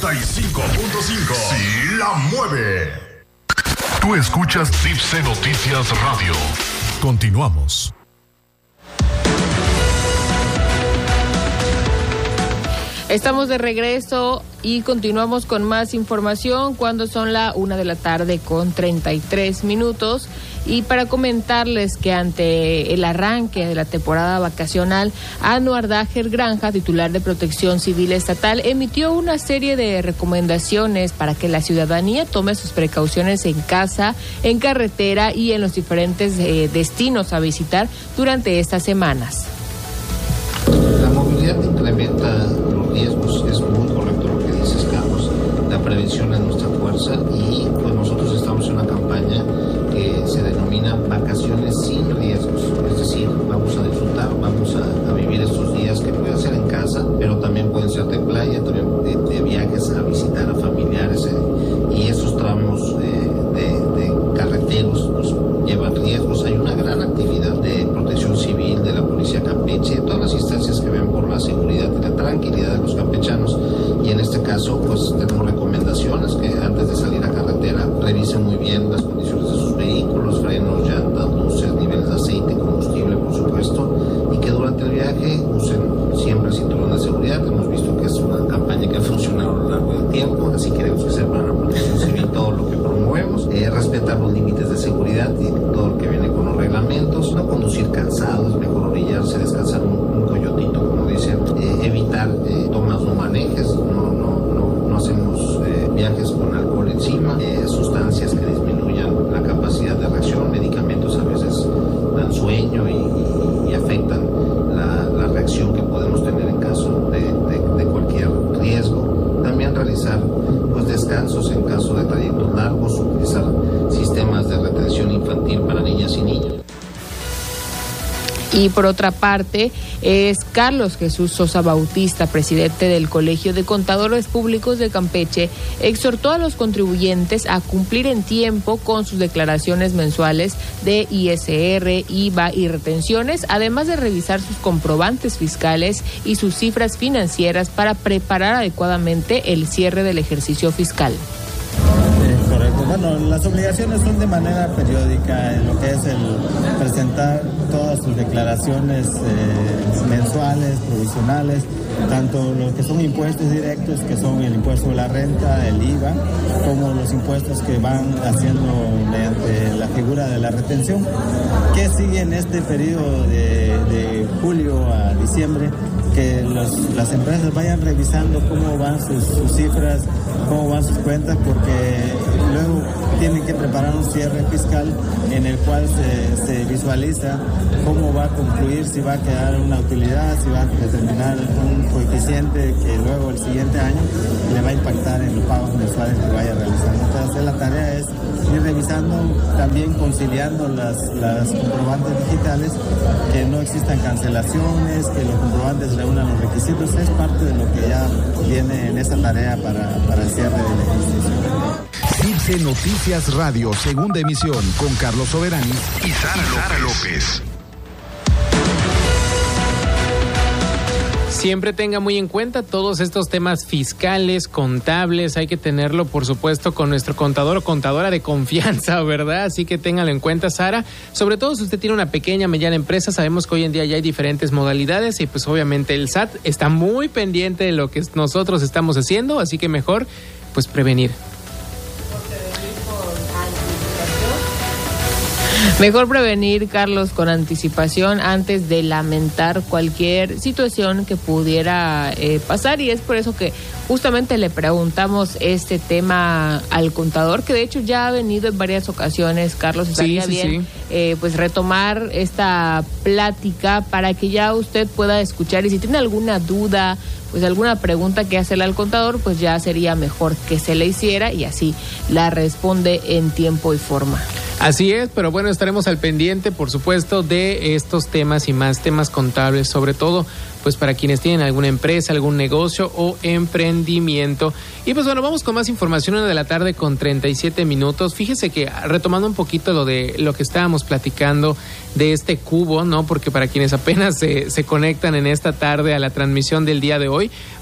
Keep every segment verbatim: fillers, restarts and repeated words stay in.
noventa y cinco punto cinco. Sí la mueve. Tú escuchas Tipse Noticias Radio. Continuamos. Estamos de regreso y continuamos con más información cuando son la una de la tarde con treinta y tres minutos. Y para comentarles que ante el arranque de la temporada vacacional, Anuar Dajer Granja, titular de Protección Civil Estatal, emitió una serie de recomendaciones para que la ciudadanía tome sus precauciones en casa, en carretera y en los diferentes eh, destinos a visitar durante estas semanas. La movilidad incrementa los riesgos, es muy correcto lo que dices, Carlos. La prevención es nuestra fuerza y pues nosotros estamos en una campaña que se denomina Vacaciones sin Riesgos, es decir, vamos a disfrutar, vamos a, a vivir estos días que pueden ser en casa, pero también pueden ser de playa, también de, de viajes a visitar a familiares eh, y esos tramos eh, de, de carreteros nos llevan riesgos. Hay una gran actividad de protección civil de la Policía Campeche, de todas las instancias que ven por la seguridad y la tranquilidad de los campechanos, y en este caso pues tenemos recomendaciones que antes de salir a carretera revisen muy bien las condiciones de sus vehículos, frenos, llantas, luces, niveles de aceite, combustible por supuesto, y que durante el viaje usen siempre el cinturón de seguridad. Hemos visto que es una campaña que ha funcionado a lo largo del tiempo, así queremos que sepa la Protección Civil todo lo que promovemos, eh, respetar los límites de seguridad y todo lo que viene con los reglamentos, no conducir cansados, mejor orillarse, descansar un, un coyotito como dicen, eh, evitar eh, tomas no manejes, no, no, no, no hacemos eh, viajes con alcohol encima, eh, sustancias que disminuyan la capacidad de reacción, medicamentos a veces dan sueño y, y, y afectan la, la reacción que podemos tener en caso de, de, de cualquier riesgo. También realizar pues descansos en caso de trayectos largos, utilizar sistemas de retención infantil para niñas y niños. Y por otra parte, es Carlos Jesús Sosa Bautista, presidente del Colegio de Contadores Públicos de Campeche, exhortó a los contribuyentes a cumplir en tiempo con sus declaraciones mensuales de I S R, I V A y retenciones, además de revisar sus comprobantes fiscales y sus cifras financieras para preparar adecuadamente el cierre del ejercicio fiscal. Correcto. Bueno, las obligaciones son de manera periódica en lo que es el presentar todas sus declaraciones eh, mensuales, provisionales, tanto lo que son impuestos directos, que son el impuesto de la renta, el I V A, como los impuestos que van haciendo mediante la figura de la retención, que sigue en este periodo de, de julio a diciembre, que los, las empresas vayan revisando cómo van sus, sus cifras, cómo van sus cuentas, porque luego tienen que preparar un cierre fiscal en el cual se, se visualiza cómo va a concluir, si va a quedar una utilidad, si va a determinar un coeficiente que luego el siguiente año le va a impactar en los pagos mensuales que vaya realizando. Entonces la tarea es ir revisando, también conciliando las, las comprobantes digitales, que no existan cancelaciones, que los comprobantes reúnan los requisitos. Es parte de lo que ya viene en esa tarea para, para el cierre del ejercicio. Tipse Noticias Radio, segunda emisión, con Carlos Soberanis y Sara, Sara López. Siempre tenga muy en cuenta todos estos temas fiscales, contables, hay que tenerlo por supuesto con nuestro contador o contadora de confianza, ¿verdad? Así que téngalo en cuenta, Sara. Sobre todo si usted tiene una pequeña, mediana empresa, sabemos que hoy en día ya hay diferentes modalidades y pues obviamente el S A T está muy pendiente de lo que nosotros estamos haciendo, así que mejor pues prevenir. Mejor prevenir, Carlos, con anticipación antes de lamentar cualquier situación que pudiera eh, pasar, y es por eso que justamente le preguntamos este tema al contador, que de hecho ya ha venido en varias ocasiones. Carlos, estaría sí, sí, bien sí. Eh, pues retomar esta plática para que ya usted pueda escuchar, y si tiene alguna duda, pues alguna pregunta que hacerle al contador, pues ya sería mejor que se le hiciera y así la responde en tiempo y forma. Así es, pero bueno, estaremos al pendiente, por supuesto, de estos temas y más temas contables, sobre todo, pues para quienes tienen alguna empresa, algún negocio o emprendimiento. Y pues bueno, vamos con más información, una de la tarde con treinta y siete minutos. Fíjese que retomando un poquito lo de lo que estábamos platicando de este cubo, ¿no? Porque para quienes apenas se, se conectan en esta tarde a la transmisión del día de hoy,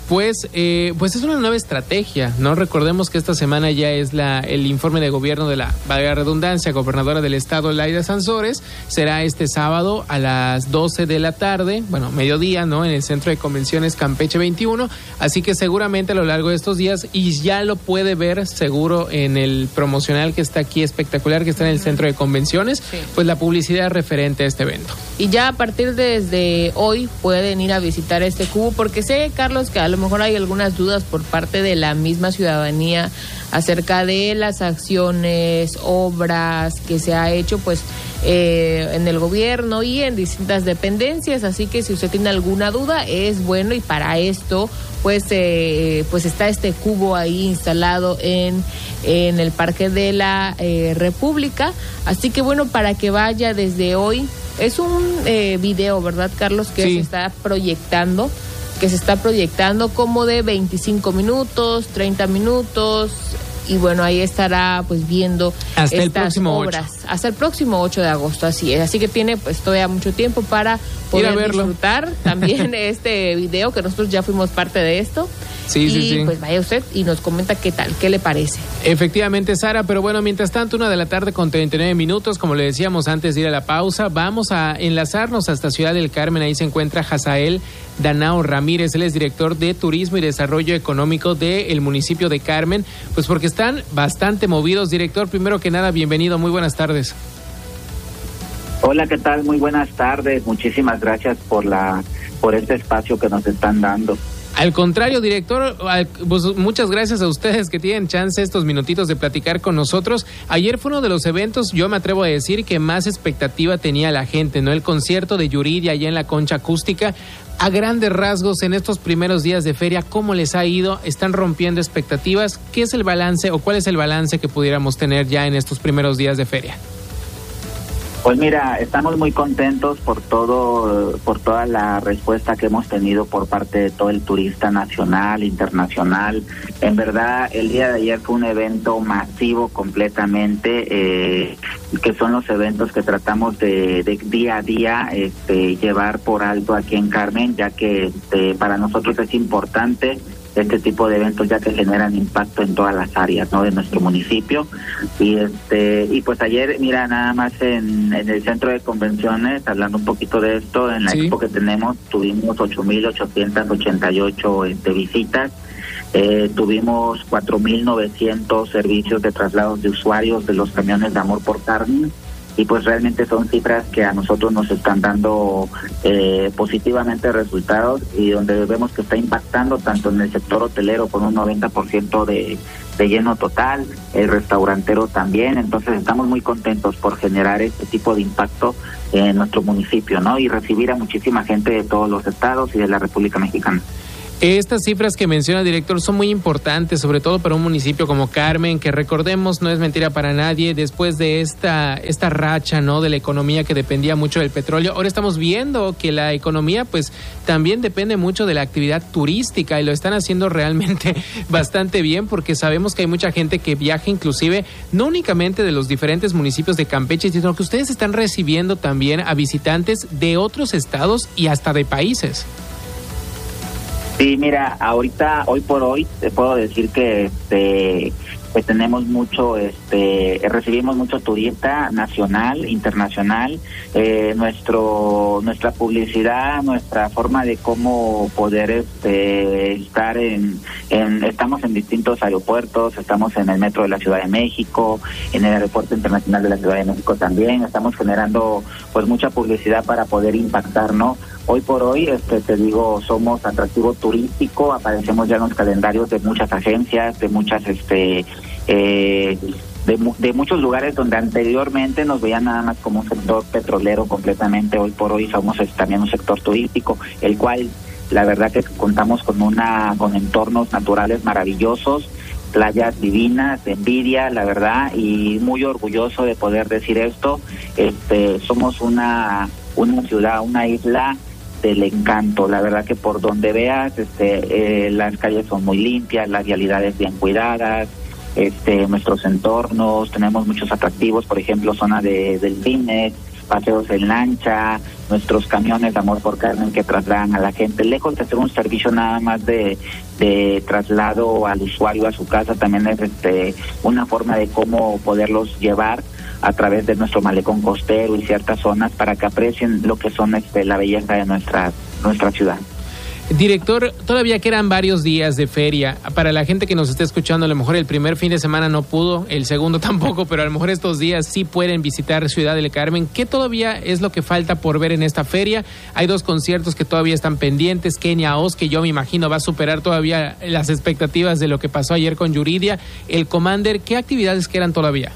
pues, eh, pues es una nueva estrategia, ¿no? Recordemos que esta semana ya es la el informe de gobierno de la, valga la redundancia, gobernadora del estado, Laida Sansores. Será este sábado a las doce de la tarde, bueno, mediodía, ¿no? En el Centro de Convenciones Campeche veintiuno. Así que seguramente a lo largo de estos días, y ya lo puede ver seguro en el promocional que está aquí espectacular, que está en el Centro de Convenciones, sí. Pues la publicidad referente a este evento. Y ya a partir de desde hoy pueden ir a visitar este cubo, porque sé, Carlos, que a lo mejor hay algunas dudas por parte de la misma ciudadanía acerca de las acciones, obras que se ha hecho pues eh, en el gobierno y en distintas dependencias, así que si usted tiene alguna duda es bueno, y para esto pues eh, pues está este cubo ahí instalado en, en el Parque de la eh, República, así que bueno, para que vaya desde hoy. Es un eh, video, ¿verdad, Carlos? Que sí. se está proyectando, que se está proyectando como de veinticinco minutos, treinta minutos, y bueno, ahí estará pues viendo hasta estas el próximo obras. ocho. Hasta el próximo ocho de agosto, así es. Así que tiene pues todavía mucho tiempo para poder disfrutar también este video, que nosotros ya fuimos parte de esto. Sí, y sí, sí. pues vaya usted y nos comenta qué tal, qué le parece. Efectivamente, Sara, pero bueno, mientras tanto, una de la tarde con treinta y nueve minutos, como le decíamos antes de ir a la pausa, vamos a enlazarnos hasta Ciudad del Carmen. Ahí se encuentra Hazael Danao Ramírez, él es director de Turismo y Desarrollo Económico del municipio de Carmen, pues porque están bastante movidos. Director, primero que nada, bienvenido, muy buenas tardes. Hola, ¿qué tal? Muy buenas tardes, muchísimas gracias por la por este espacio que nos están dando. Al contrario, director, pues muchas gracias a ustedes que tienen chance estos minutitos de platicar con nosotros. Ayer fue uno de los eventos, yo me atrevo a decir, que más expectativa tenía la gente, ¿no? El concierto de Yuridia allá en la Concha Acústica. A grandes rasgos, en estos primeros días de feria, ¿cómo les ha ido? ¿Están rompiendo expectativas? ¿Qué es el balance o cuál es el balance que pudiéramos tener ya en estos primeros días de feria? Pues mira, estamos muy contentos por todo, por toda la respuesta que hemos tenido por parte de todo el turista nacional, internacional. En verdad, el día de ayer fue un evento masivo completamente, eh, que son los eventos que tratamos de, de día a día este, llevar por alto aquí en Carmen, ya que este, para nosotros es importante este tipo de eventos, ya que generan impacto en todas las áreas, ¿no?, de nuestro municipio. Y este y pues ayer, mira, nada más en, en el centro de convenciones, hablando un poquito de esto, en la sí. expo que tenemos, tuvimos ocho mil ochocientas ochenta y ocho este, visitas. Eh, tuvimos cuatro mil novecientos servicios de traslados de usuarios de los camiones de Amor por Carmen. Y pues realmente son cifras que a nosotros nos están dando eh, positivamente resultados, y donde vemos que está impactando tanto en el sector hotelero con un noventa por ciento de, de lleno total, el restaurantero también. Entonces estamos muy contentos por generar este tipo de impacto en nuestro municipio, ¿no? Y recibir a muchísima gente de todos los estados y de la República Mexicana. Estas cifras que menciona el director son muy importantes, sobre todo para un municipio como Carmen, que recordemos, no es mentira para nadie, después de esta esta racha, ¿no?, de la economía que dependía mucho del petróleo. Ahora estamos viendo que la economía pues también depende mucho de la actividad turística, y lo están haciendo realmente bastante bien, porque sabemos que hay mucha gente que viaja, inclusive no únicamente de los diferentes municipios de Campeche, sino que ustedes están recibiendo también a visitantes de otros estados y hasta de países. Sí, mira, ahorita, hoy por hoy, te puedo decir que este, pues tenemos mucho, este, recibimos mucho turista nacional, internacional. Eh, nuestro, nuestra publicidad, nuestra forma de cómo poder este, estar en, en, estamos en distintos aeropuertos, estamos en el metro de la Ciudad de México, en el aeropuerto internacional de la Ciudad de México también. Estamos generando, pues, mucha publicidad para poder impactar, ¿no? Hoy por hoy, este, te digo, somos atractivo turístico, aparecemos ya en los calendarios de muchas agencias, de muchas, este, eh, de, de muchos lugares donde anteriormente nos veían nada más como un sector petrolero completamente. Hoy por hoy somos este, también un sector turístico, el cual, la verdad que contamos con una, con entornos naturales maravillosos, playas divinas, de envidia, la verdad, y muy orgulloso de poder decir esto. Este, somos una, una ciudad, una isla del encanto. La verdad que por donde veas, este, eh, las calles son muy limpias, las vialidades bien cuidadas, este, nuestros entornos, tenemos muchos atractivos, por ejemplo, zona de delfines, paseos en lancha, nuestros camiones de Amor por Carmen que trasladan a la gente, lejos de ser un servicio nada más de, de traslado al usuario a su casa, también es este una forma de cómo poderlos llevar a través de nuestro malecón costero y ciertas zonas para que aprecien lo que son este la belleza de nuestra nuestra ciudad. Director, todavía quedan varios días de feria. Para la gente que nos esté escuchando, a lo mejor el primer fin de semana no pudo, el segundo tampoco, pero a lo mejor estos días sí pueden visitar Ciudad del Carmen. ¿Qué todavía es lo que falta por ver en esta feria? Hay dos conciertos que todavía están pendientes. Kenia Oz, que yo me imagino va a superar todavía las expectativas de lo que pasó ayer con Yuridia. El Commander, ¿qué actividades quedan todavía?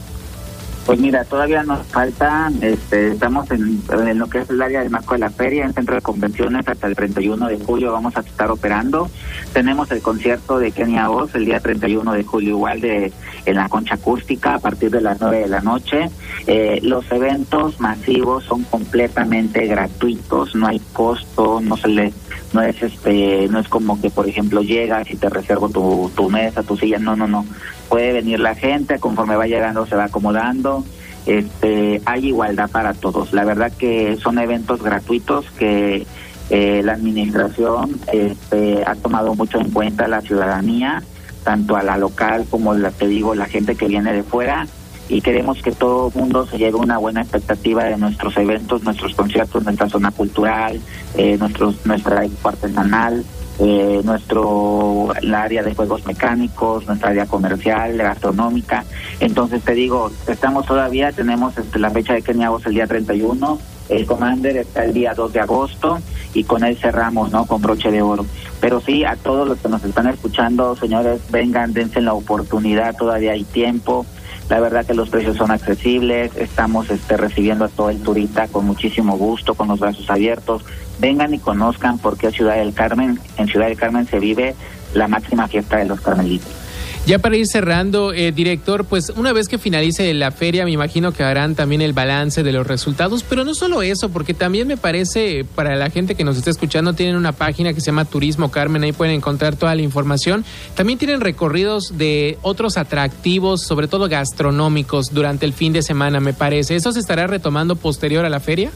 Pues mira, todavía nos falta, este, estamos en, en lo que es el área del marco de la feria, en centro de convenciones, hasta el treinta y uno de julio vamos a estar operando. Tenemos el concierto de Kenia Oz el día treinta y uno de julio, igual de en la concha acústica, a partir de las nueve de la noche. Eh, los eventos masivos son completamente gratuitos, no hay costo, no se le, no es este, no es como que por ejemplo llegas y te reservo tu, tu mesa, tu silla, no, no, no. Puede venir la gente, conforme va llegando se va acomodando, este, hay igualdad para todos. La verdad que son eventos gratuitos que eh, la administración este, ha tomado mucho en cuenta la ciudadanía, tanto a la local como la, te digo, la gente que viene de fuera, y queremos que todo el mundo se lleve una buena expectativa de nuestros eventos, nuestros conciertos, nuestra zona cultural, eh, nuestros, nuestra expo artesanal, Eh, nuestro la área de juegos mecánicos, nuestra área comercial, gastronómica. Entonces te digo, estamos todavía, tenemos este, la fecha de Kenia Oz el día treinta y uno, el Commander está el día dos de agosto y con él cerramos, ¿no?, con broche de oro. Pero sí, a todos los que nos están escuchando, señores, vengan, dense la oportunidad, todavía hay tiempo. La verdad que los precios son accesibles, estamos este, recibiendo a todo el turista con muchísimo gusto, con los brazos abiertos. Vengan y conozcan por qué Ciudad del Carmen, en Ciudad del Carmen se vive la máxima fiesta de los carmelitos. Ya para ir cerrando, eh, director, pues una vez que finalice la feria, me imagino que harán también el balance de los resultados, pero no solo eso, porque también me parece, para la gente que nos está escuchando, tienen una página que se llama Turismo Carmen, ahí pueden encontrar toda la información. También tienen recorridos de otros atractivos, sobre todo gastronómicos, durante el fin de semana, me parece. ¿Eso se estará retomando posterior a la feria?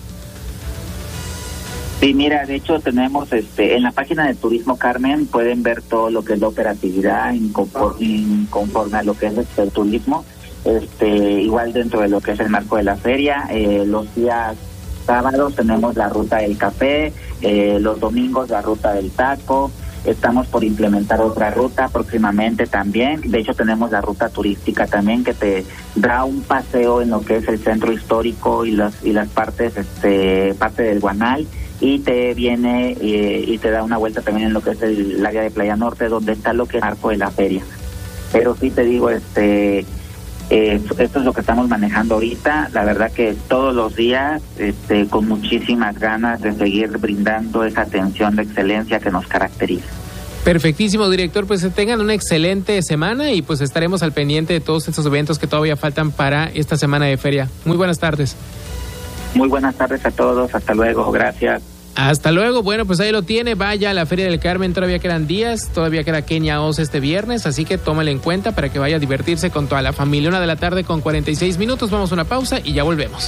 Sí, mira, de hecho tenemos este en la página de Turismo Carmen pueden ver todo lo que es la operatividad en conforme, en conforme a lo que es este, el turismo, este igual dentro de lo que es el marco de la feria. Eh, los días sábados tenemos la ruta del café, eh, los domingos la ruta del taco. Estamos por implementar otra ruta próximamente también. De hecho tenemos la ruta turística también que te da un paseo en lo que es el centro histórico y las y las partes este parte del Guanal, y te viene eh, y te da una vuelta también en lo que es el, el área de Playa Norte, donde está lo que es el marco de la feria. Pero sí te digo, este eh, esto es lo que estamos manejando ahorita. La verdad que todos los días este con muchísimas ganas de seguir brindando esa atención de excelencia que nos caracteriza. Perfectísimo, director, pues tengan una excelente semana y pues estaremos al pendiente de todos estos eventos que todavía faltan para esta semana de feria. Muy buenas tardes. Muy buenas tardes a todos, hasta luego, gracias. Hasta luego. Bueno, pues ahí lo tiene. Vaya a la Feria del Carmen, todavía quedan días, todavía queda Kenia Oz este viernes, así que tómale en cuenta para que vaya a divertirse con toda la familia. Una de la tarde con cuarenta y seis minutos, vamos a una pausa y ya volvemos.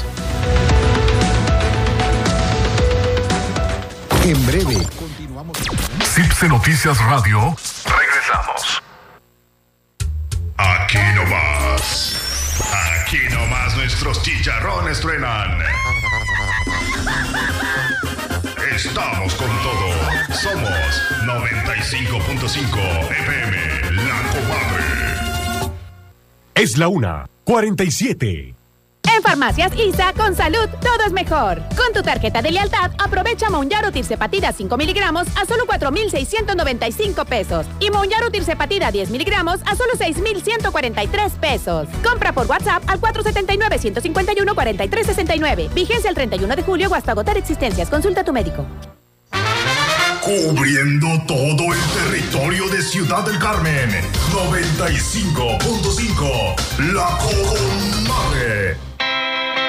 En breve, continuamos. Cipse Noticias Radio, regresamos. Aquí nomás, aquí nomás nuestros chicharrones truenan. Estamos con todo. Somos noventa y cinco punto cinco F M, La Comadre. Es la una, cuarenta y siete. En Farmacias I S A, con salud, todo es mejor. Con tu tarjeta de lealtad, aprovecha Monjaro Tirzepatida cinco miligramos a solo cuatro mil seiscientos noventa y cinco pesos. Y Monjaro Tirzepatida diez miligramos a solo seis mil ciento cuarenta y tres pesos. Compra por WhatsApp al cuatro siete nueve, uno cinco uno, cuatro tres seis nueve. Vigencia el treinta y uno de julio o hasta agotar existencias. Consulta a tu médico. Cubriendo todo el territorio de Ciudad del Carmen, noventa y cinco punto cinco, La Comadre.